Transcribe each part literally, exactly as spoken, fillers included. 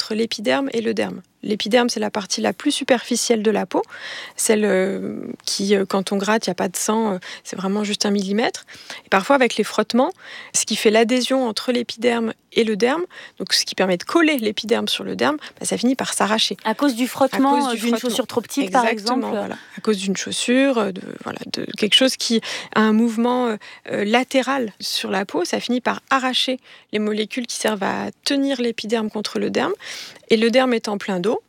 entre l'épiderme et le derme. L'épiderme, c'est la partie la plus superficielle de la peau, celle euh, qui, euh, quand on gratte, il n'y a pas de sang, euh, c'est vraiment juste un millimètre. Et parfois, avec les frottements, ce qui fait l'adhésion entre l'épiderme et le derme, donc ce qui permet de coller l'épiderme sur le derme, bah, ça finit par s'arracher. À cause du frottement À cause du d'une frottement. chaussure trop petite, Exactement, par exemple. Voilà. À cause d'une chaussure, de, voilà, de quelque chose qui a un mouvement euh, latéral sur la peau, ça finit par arracher les molécules qui servent à tenir l'épiderme contre le derme. Et le derme étant plein d'eau,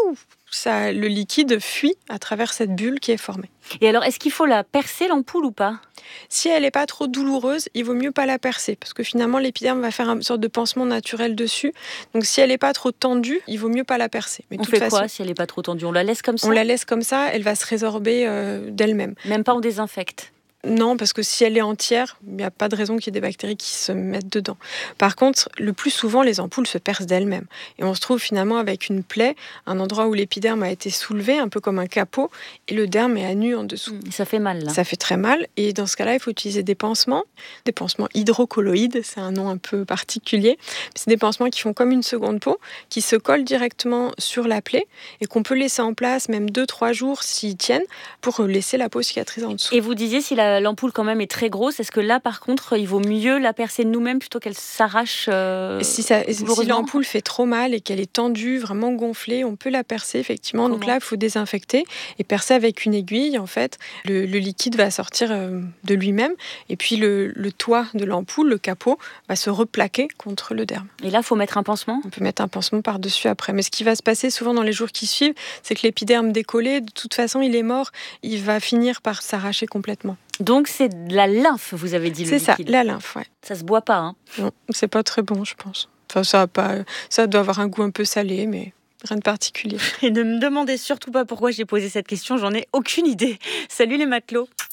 ça, le liquide fuit à travers cette bulle qui est formée. Et alors, est-ce qu'il faut la percer, l'ampoule, ou pas ? Si elle n'est pas trop douloureuse, il vaut mieux pas la percer, parce que finalement, l'épiderme va faire une sorte de pansement naturel dessus. Donc, si elle n'est pas trop tendue, il vaut mieux pas la percer. Mais on de fait toute quoi façon, si elle n'est pas trop tendue ? On la laisse comme ça ? On la laisse comme ça, elle va se résorber euh, d'elle-même. Même pas on désinfecte ? Non, parce que si elle est entière, il n'y a pas de raison qu'il y ait des bactéries qui se mettent dedans. Par contre, le plus souvent, les ampoules se percent d'elles-mêmes. Et on se trouve finalement avec une plaie, un endroit où l'épiderme a été soulevé, un peu comme un capot, et le derme est à nu en dessous. Ça fait mal, là. Ça fait très mal. Et dans ce cas-là, il faut utiliser des pansements, des pansements hydrocolloïdes, c'est un nom un peu particulier. C'est des pansements qui font comme une seconde peau, qui se collent directement sur la plaie et qu'on peut laisser en place même deux trois jours s'ils tiennent pour laisser la peau cicatriser en dessous. Et vous disiez, si la l'ampoule quand même est très grosse, est-ce que là par contre il vaut mieux la percer de nous-mêmes plutôt qu'elle s'arrache euh, si, ça, si l'ampoule fait trop mal et qu'elle est tendue, vraiment gonflée, on peut la percer effectivement. Comment ? Donc là il faut désinfecter et percer avec une aiguille. En fait, le, le liquide va sortir euh, de lui-même et puis le, le toit de l'ampoule, le capot, va se replaquer contre le derme. Et là il faut mettre un pansement ? On peut mettre un pansement par-dessus après. Mais ce qui va se passer souvent dans les jours qui suivent, c'est que l'épiderme décollé, de toute façon il est mort, il va finir par s'arracher complètement. Donc c'est de la lymphe, vous avez dit, le C'est liquide. ça, la lymphe, ouais. Ça se boit pas, hein ? Non, c'est pas très bon, je pense. Enfin, ça a pas, ça doit avoir un goût un peu salé, mais rien de particulier. Et ne me demandez surtout pas pourquoi j'ai posé cette question, j'en ai aucune idée. Salut les matelots.